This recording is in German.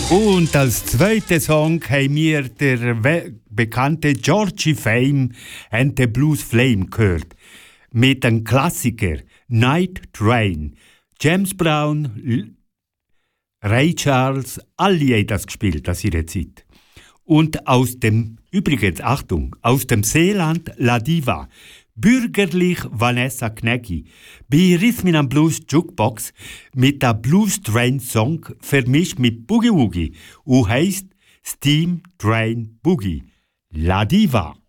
Und als zweiten Song haben wir der bekannte Georgie Fame and the Blues Flame gehört. Mit einem Klassiker Night Train. James Brown, Ray Charles, alle haben das gespielt aus ihrer Zeit. Und übrigens, Achtung, aus dem Seeland La Diva, bürgerlich Vanessa Knägi, bei Rhythm and Blues Jukebox mit der Blues Train Song vermischt mit Boogie Woogie und heisst Steam Train Boogie. La Diva.